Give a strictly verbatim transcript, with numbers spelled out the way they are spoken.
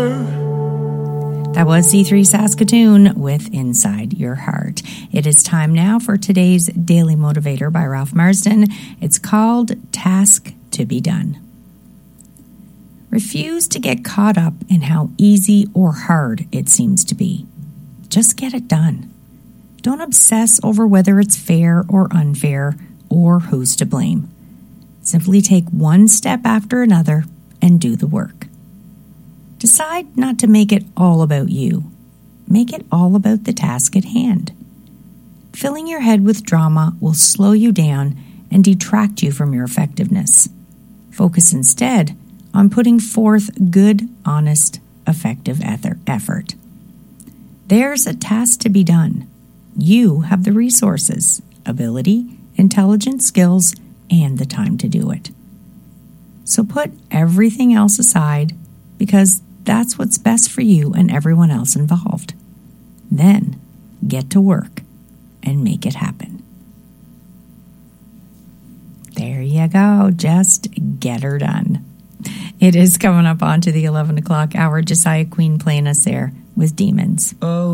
That was C three Saskatoon with Inside Your Heart. It is time now for today's Daily Motivator by Ralph Marsden. It's called Task to be Done. Refuse to get caught up in how easy or hard it seems to be. Just get it done. Don't obsess over whether it's fair or unfair or who's to blame. Simply take one step after another and do the work. Decide not to make it all about you. Make it all about the task at hand. Filling your head with drama will slow you down and detract you from your effectiveness. Focus instead on putting forth good, honest, effective effort. There's a task to be done. You have the resources, ability, intelligence, skills, and the time to do it. So put everything else aside because that's what's best for you and everyone else involved. Then get to work and make it happen. There you go. Just get her done. It is coming up onto the eleven o'clock hour. Josiah Queen playing us there with Demons. Oh.